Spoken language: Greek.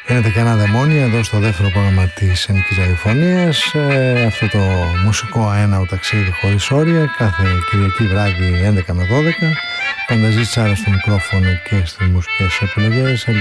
Γίνεται και ένα δαιμόνιο εδώ στο δεύτερο πρόγραμμα της Ενικής Ραδιοφωνίας. Αυτό το μουσικό αέναο ταξίδι χωρίς όρια, κάθε Κυριακή βράδυ 11 με 12. Πανταζής Τσάρας στο μικρόφωνο και στις μουσικές επιλογές.